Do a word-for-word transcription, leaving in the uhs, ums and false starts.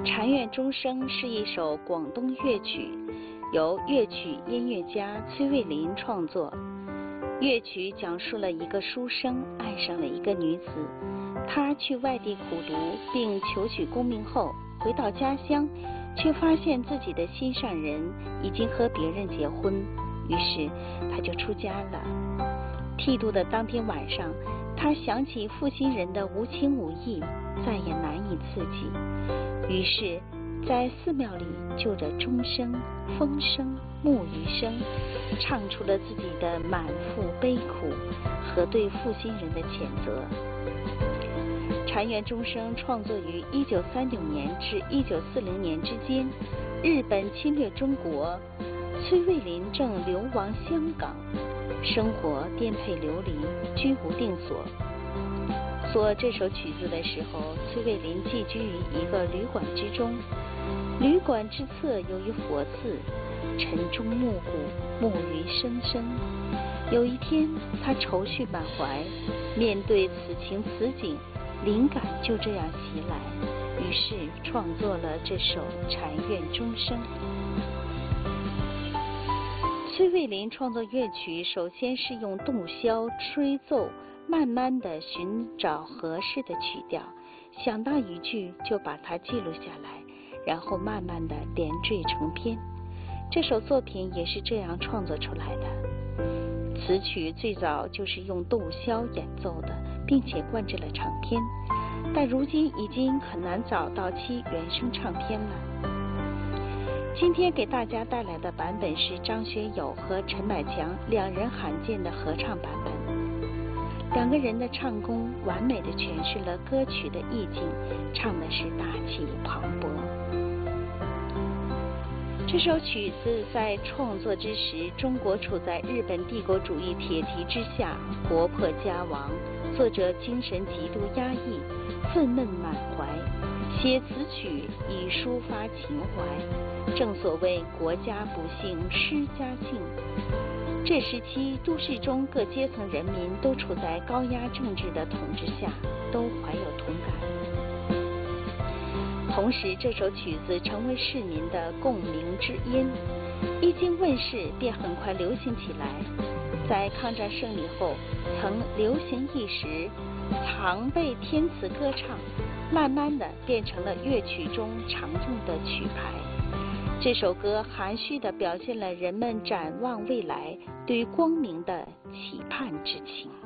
禅院钟声是一首广东乐曲，由乐曲音乐家崔卫林创作。乐曲讲述了一个书生爱上了一个女子，他去外地苦读并求取功名后，回到家乡，却发现自己的心上人已经和别人结婚，于是他就出家了。剃度的当天晚上，他想起负心人的无情无义，再也难以自己，于是在寺庙里就着钟声、风声、木鱼声，唱出了自己的满腹悲苦和对负心人的谴责。禅院钟声创作于一九三九年至一九四零年之间，日本侵略中国，崔卫林正流亡香港，生活颠沛流离，居无定所。做这首曲子的时候，崔卫林寄居于一个旅馆之中，旅馆之侧有一佛寺，晨钟暮鼓，木鱼声声。有一天，他愁绪满怀，面对此情此景，灵感就这样袭来，于是创作了这首《禅院钟声》。崔卫林创作乐曲，首先是用洞箫吹奏，慢慢地寻找合适的曲调，想到一句就把它记录下来，然后慢慢地连缀成篇。这首作品也是这样创作出来的。此曲最早就是用洞箫演奏的，并且灌制了唱片，但如今已经很难找到其原声唱片了。今天给大家带来的版本是张学友和陈百强两人罕见的合唱版本。两个人的唱功完美地诠释了歌曲的意境，唱的是大气磅礴。这首曲子在创作之时，中国处在日本帝国主义铁蹄之下，国破家亡，作者精神极度压抑，愤懑满怀，写此曲以抒发情怀。正所谓国家不幸诗家幸，这时期都市中各阶层人民都处在高压政治的统治下，都怀有同感。同时，这首曲子成为市民的共鸣之音，一经问世便很快流行起来。在抗战胜利后，曾流行一时，常被填词歌唱，慢慢的变成了乐曲中常用的曲牌。这首歌含蓄地表现了人们展望未来、对光明的期盼之情。